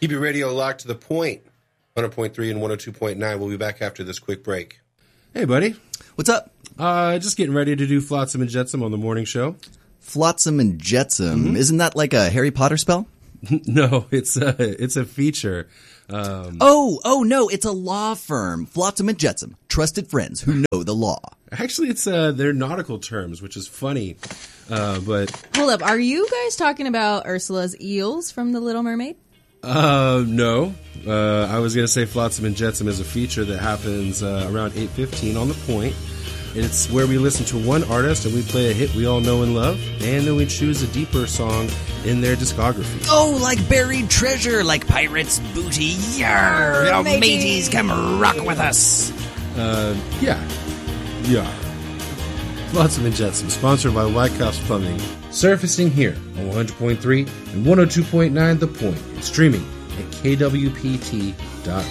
Keep your radio locked to the point. 100.3 and 102.9. We'll be back after this quick break. Hey, buddy. What's up? Just getting ready to do Flotsam and Jetsam on the morning show. Flotsam and Jetsam. Mm-hmm. Isn't that like a Harry Potter spell? No, it's a feature. Oh no, it's a law firm. Flotsam and Jetsam. Trusted friends who know the law. Actually, it's their nautical terms, which is funny. But hold up, are you guys talking about Ursula's eels from The Little Mermaid? No. I was going to say Flotsam and Jetsam is a feature that happens around 8:15 on the point. It's where we listen to one artist and we play a hit we all know and love, and then we choose a deeper song in their discography. Oh, like buried treasure, like pirates' booty. Yarr! Oh, mateys, come rock with us. Yeah. Flotsam and Jetsam, sponsored by Wyckoff's Plumbing. Surfacing here on 100.3 and 102.9 The Point, and streaming at kwpt.com.